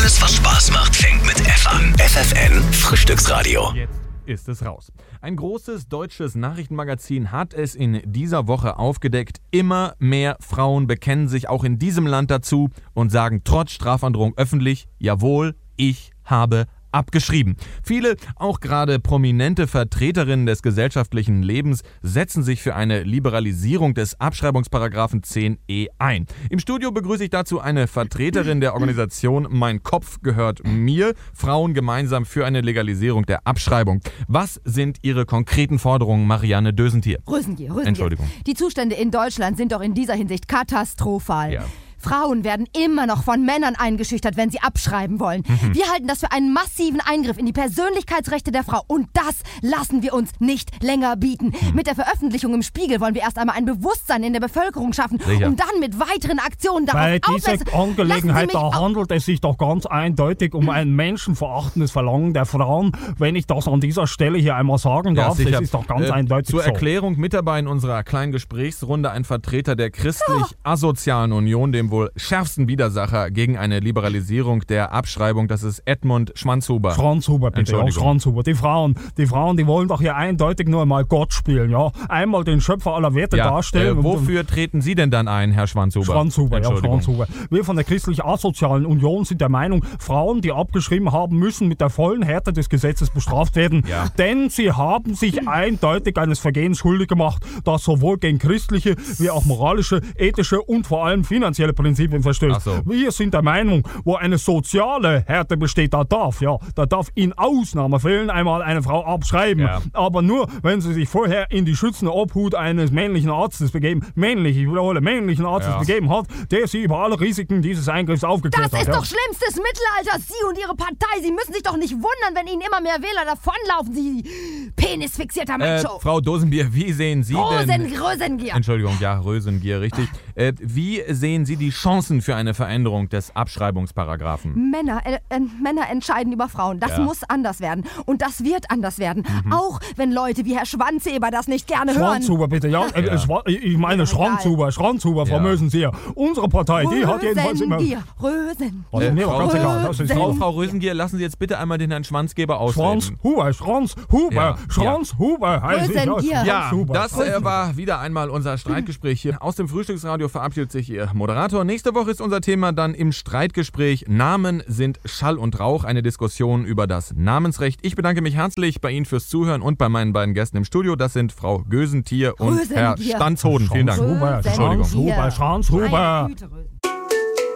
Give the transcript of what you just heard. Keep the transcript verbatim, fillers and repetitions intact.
Alles, was Spaß macht, fängt mit F an. F F N Frühstücksradio. Jetzt ist es raus. Ein großes deutsches Nachrichtenmagazin hat es in dieser Woche aufgedeckt. Immer mehr Frauen bekennen sich auch in diesem Land dazu und sagen trotz Strafandrohung öffentlich: Jawohl, ich habe abgeschrieben. Viele, auch gerade prominente Vertreterinnen des gesellschaftlichen Lebens, setzen sich für eine Liberalisierung des Abschreibungsparagraphen zehn e ein. Im Studio begrüße ich dazu eine Vertreterin der Organisation Mein Kopf gehört mir, Frauen gemeinsam für eine Legalisierung der Abschreibung. Was sind Ihre konkreten Forderungen, Marianne Dösentier? Rösengier, Rösengier. Entschuldigung. Die Zustände in Deutschland sind doch in dieser Hinsicht katastrophal. Ja. Frauen werden immer noch von Männern eingeschüchtert, wenn sie abschreiben wollen. Mhm. Wir halten das für einen massiven Eingriff in die Persönlichkeitsrechte der Frau. Und das lassen wir uns nicht länger bieten. Mhm. Mit der Veröffentlichung im Spiegel wollen wir erst einmal ein Bewusstsein in der Bevölkerung schaffen, Sicher. um dann mit weiteren Aktionen darauf Bei aufmerksam... dieser Angelegenheit da handelt es sich doch ganz eindeutig um ein menschenverachtendes Verlangen der Frauen, wenn ich das an dieser Stelle hier einmal sagen Ja, darf. sicher. Das ist doch ganz äh, eindeutig Zur so. Erklärung mit dabei in unserer kleinen Gesprächsrunde ein Vertreter der christlich-asozialen Union, dem wohl schärfsten Widersacher gegen eine Liberalisierung der Abschreibung. Das ist Edmund Schwanzhuber. Schranzhuber, bitte, ja, Schranzhuber. Die Frauen, die Frauen, die wollen doch hier eindeutig nur mal Gott spielen, ja. Einmal den Schöpfer aller Werte Ja, darstellen. äh, wofür treten Sie denn dann ein, Herr Schwanzhuber? Schranzhuber, ja, Schranzhuber. Wir von der christlich-asozialen Union sind der Meinung, Frauen, die abgeschrieben haben, müssen mit der vollen Härte des Gesetzes bestraft werden. Ja. Denn sie haben sich eindeutig eines Vergehens schuldig gemacht, das sowohl gegen christliche wie auch moralische, ethische und vor allem finanzielle Prinzipien verstößt. Ach so. Wir sind der Meinung, wo eine soziale Härte besteht, da darf, ja, da darf in Ausnahmefällen einmal eine Frau abschreiben. Ja. Aber nur, wenn sie sich vorher in die schützende Obhut eines männlichen Arztes begeben, männlich, ich wiederhole, männlichen Arztes Ja. begeben hat, der sie über alle Risiken dieses Eingriffs aufgeklärt Das hat. ist ja. doch schlimmstes Mittelalter. Sie und Ihre Partei, Sie müssen sich doch nicht wundern, wenn Ihnen immer mehr Wähler davonlaufen, Sie penisfixierter Äh, Macho. Frau Dosenbier, wie sehen Sie Rosen, denn... Rösengier. Entschuldigung, ja, Rösengier, richtig. Äh, wie sehen Sie die Chancen für eine Veränderung des Abschreibungsparagraphen? Männer, äh, äh, Männer entscheiden über Frauen. Das Ja. muss anders werden. Und das wird anders werden. Auch wenn Leute wie Herr Schwanzheber das nicht gerne hören. Schranzhuber, bitte, ja. Äh, Ja. es war- Ich meine Schranzhuber, Schranzhuber, Frau Ja. Mösenseer. Unsere Partei, die hat jedenfalls immer... Rösengier, Rösen. Also mir Frau- ganz egal, das ist Frau, so. Frau Rösengier, lassen Sie jetzt bitte einmal den Herrn Schwanzgeber ausreden. Schranzhuber, Schranzhuber, Ja, Schranzhuber heißt ich. Ja, Rösengier. Ja, Schranzhuber. das äh, war wieder einmal unser Streitgespräch hier. Aus dem Frühstücksradio verabschiedet sich Ihr Moderator. Nächste Woche ist unser Thema dann im Streitgespräch Namen sind Schall und Rauch, eine Diskussion über das Namensrecht. Ich bedanke mich herzlich bei Ihnen fürs Zuhören und bei meinen beiden Gästen im Studio. Das sind Frau Gösentier und Rösengier. Herr Stanzhoden. Vielen Dank. Schranzhuber, Rösengier. Schranzhuber, Schranzhuber. Meine Güte, Rösen.